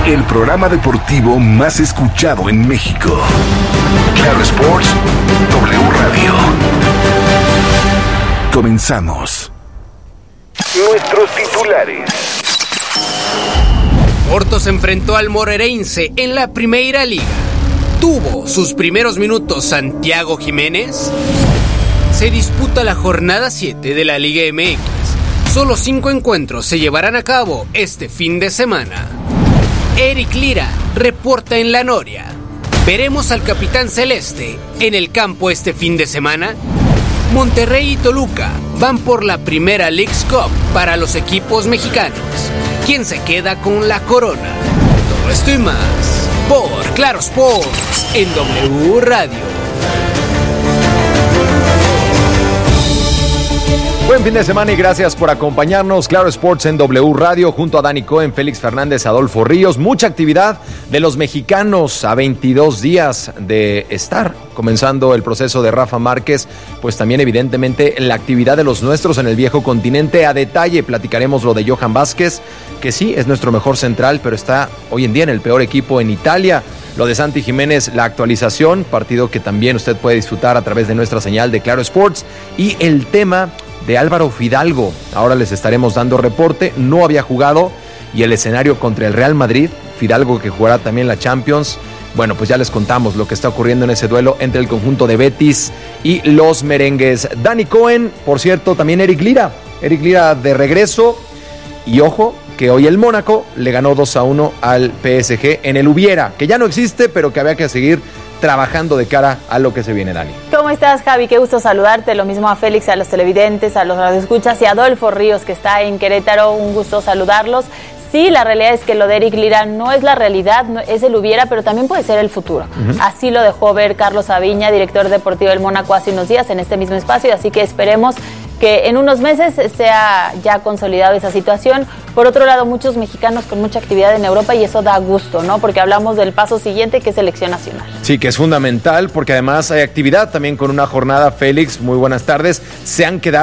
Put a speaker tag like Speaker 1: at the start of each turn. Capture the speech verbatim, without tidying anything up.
Speaker 1: el programa deportivo más escuchado en México. Claro Sports W Radio. Comenzamos. Nuestros titulares.
Speaker 2: Porto se enfrentó al Moreirense en la Primeira Liga. ¿Tuvo sus primeros minutos Santiago Jiménez? Se disputa la jornada siete de la Liga M X. Solo cinco encuentros se llevarán a cabo este fin de semana. Eric Lira reporta en La Noria. ¿Veremos al capitán celeste en el campo este fin de semana? Monterrey y Toluca van por la primera Leagues Cup para los equipos mexicanos. ¿Quién se queda con la corona? Todo esto y más por Claro Sports en W Radio.
Speaker 3: Buen fin de semana y gracias por acompañarnos. Claro Sports en W Radio junto a Dani Cohen, Félix Fernández, Adolfo Ríos. Mucha actividad de los mexicanos a veintidós días de estar comenzando el proceso de Rafa Márquez. Pues también evidentemente la actividad de los nuestros en el viejo continente. A detalle platicaremos lo de Johan Vázquez, que sí es nuestro mejor central, pero está hoy en día en el peor equipo en Italia. Lo de Santi Jiménez, la actualización, partido que también usted puede disfrutar a través de nuestra señal de Claro Sports. Y el tema de Álvaro Fidalgo, ahora les estaremos dando reporte, no había jugado y el escenario contra el Real Madrid, Fidalgo que jugará también la Champions, bueno pues ya les contamos lo que está ocurriendo en ese duelo entre el conjunto de Betis y los merengues. Dani Cohen, por cierto, también Eric Lira, Eric Lira de regreso y ojo que hoy el Mónaco le ganó dos a uno al P S G en el Hubiera, que ya no existe pero que había que seguir trabajando de cara a lo que se viene, Dani.
Speaker 4: ¿Cómo estás, Javi? Qué gusto saludarte. Lo mismo a Félix, a los televidentes, a los radioescuchas y a Adolfo Ríos, que está en Querétaro. Un gusto saludarlos. Sí, la realidad es que lo de Eric Lira no es la realidad, no, es el hubiera, pero también puede ser el futuro. Uh-huh. Así lo dejó ver Carlos Aviña, director deportivo del Mónaco, hace unos días en este mismo espacio, así que esperemos que en unos meses sea ya consolidado esa situación. Por otro lado, muchos mexicanos con mucha actividad en Europa y eso da gusto, ¿no? Porque hablamos del paso siguiente, que es selección nacional.
Speaker 3: Sí, que es fundamental, porque además hay actividad también con una jornada. Félix, muy buenas tardes. Se han quedado